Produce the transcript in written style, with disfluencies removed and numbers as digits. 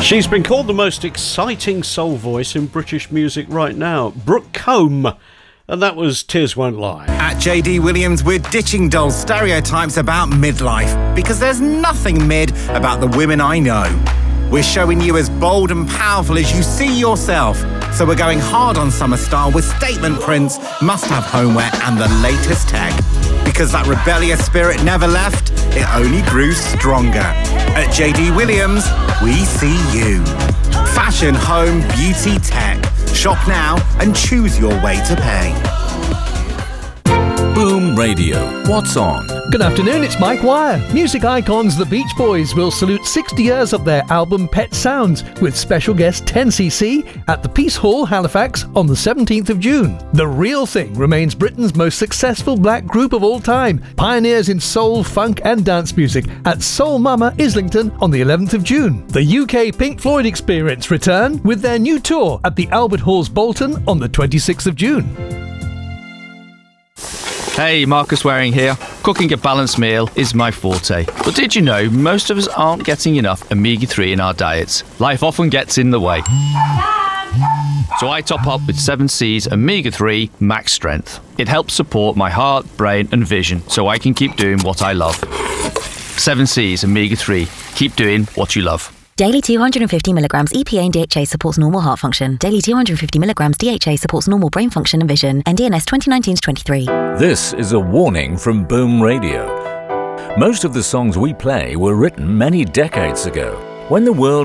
She's been called the most exciting soul voice in British music right now, Brooke Combe, and that was Tears Won't Lie. At JD Williams, we're ditching dull stereotypes about midlife, because there's nothing mid about the women I know. We're showing you as bold and powerful as you see yourself. So we're going hard on summer style with statement prints, must-have homeware and the latest tech. Because that rebellious spirit never left, it only grew stronger. At JD Williams, we see you. Fashion, home, beauty, tech. Shop now and choose your way to pay. Boom Radio. What's on? Good afternoon, it's Mike Wire. Music icons The Beach Boys will salute 60 years of their album Pet Sounds with special guest 10cc at the Peace Hall, Halifax on the 17th of June. The Real Thing remains Britain's most successful black group of all time, pioneers in soul, funk and dance music at Soul Mama Islington on the 11th of June. The UK Pink Floyd Experience return with their new tour at the Albert Halls Bolton on the 26th of June. Hey, Marcus Waring here. Cooking a balanced meal is my forte. But did you know most of us aren't getting enough omega-3 in our diets? Life often gets in the way. So I top up with 7C's Omega-3 Max Strength. It helps support my heart, brain and vision so I can keep doing what I love. 7C's Omega-3. Keep doing what you love. Daily 250 milligrams EPA and DHA supports normal heart function. Daily 250 milligrams DHA supports normal brain function and vision. NDNS 2019-23. This is a warning from Boom Radio. Most of the songs we play were written many decades ago, when the world